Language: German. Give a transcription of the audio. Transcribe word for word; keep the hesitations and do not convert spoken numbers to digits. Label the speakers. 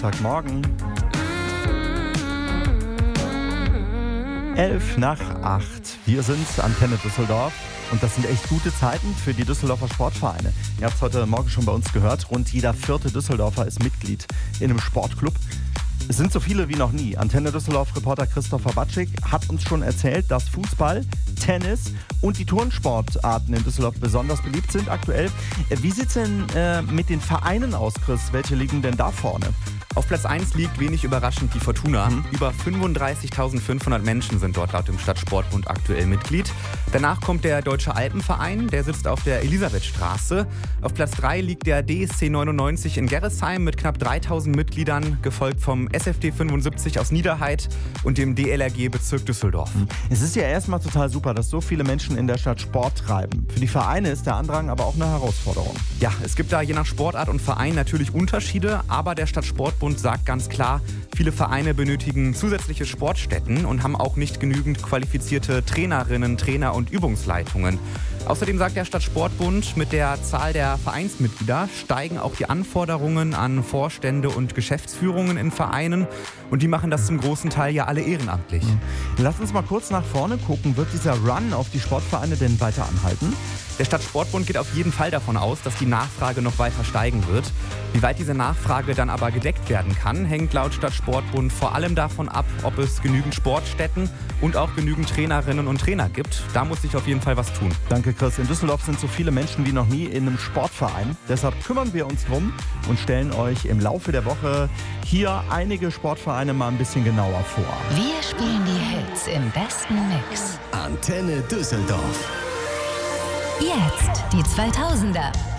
Speaker 1: Montagmorgen. Elf nach acht. Wir sind Antenne Düsseldorf und das sind echt gute Zeiten für die Düsseldorfer Sportvereine. Ihr habt es heute Morgen schon bei uns gehört, rund jeder vierte Düsseldorfer ist Mitglied in einem Sportclub. Es sind so viele wie noch nie. Antenne Düsseldorf-Reporter Christopher Batschik hat uns schon erzählt, dass Fußball, Tennis und die Turnsportarten in Düsseldorf besonders beliebt sind aktuell. Wie sieht es denn äh, mit den Vereinen aus, Chris? Welche liegen denn da vorne?
Speaker 2: Auf Platz eins liegt wenig überraschend die Fortuna. Mhm. Über fünfunddreißigtausendfünfhundert Menschen sind dort laut dem Stadtsportbund aktuell Mitglied. Danach kommt der Deutsche Alpenverein, der sitzt auf der Elisabethstraße. Auf Platz drei liegt der D S C neunundneunzig in Gerresheim mit knapp dreitausend Mitgliedern, gefolgt vom S F D fünfundsiebzig aus Niederheid und dem D L R G Bezirk Düsseldorf.
Speaker 1: Es ist ja erstmal total super, dass so viele Menschen in der Stadt Sport treiben. Für die Vereine ist der Andrang aber auch eine Herausforderung.
Speaker 2: Ja, es gibt da je nach Sportart und Verein natürlich Unterschiede, aber der Stadtsportbund sagt ganz klar, viele Vereine benötigen zusätzliche Sportstätten und haben auch nicht genügend qualifizierte Trainerinnen, Trainer und Übungsleitungen. Außerdem sagt der Stadtsportbund, mit der Zahl der Vereinsmitglieder steigen auch die Anforderungen an Vorstände und Geschäftsführungen in Vereinen und die machen das zum großen Teil ja alle ehrenamtlich.
Speaker 1: Lass uns mal kurz nach vorne gucken. Wird dieser Run auf die Sportvereine denn weiter anhalten?
Speaker 2: Der Stadtsportbund geht auf jeden Fall davon aus, dass die Nachfrage noch weiter steigen wird. Wie weit diese Nachfrage dann aber gedeckt werden kann, hängt laut Stadtsportbund vor allem davon ab, ob es genügend Sportstätten und auch genügend Trainerinnen und Trainer gibt. Da muss sich auf jeden Fall was tun.
Speaker 1: Danke, Chris. In Düsseldorf sind so viele Menschen wie noch nie in einem Sportverein. Deshalb kümmern wir uns drum und stellen euch im Laufe der Woche hier einige Sportvereine mal ein bisschen genauer vor.
Speaker 3: Wir spielen die Hits im besten Mix.
Speaker 4: Antenne Düsseldorf.
Speaker 3: Jetzt die zweitausender.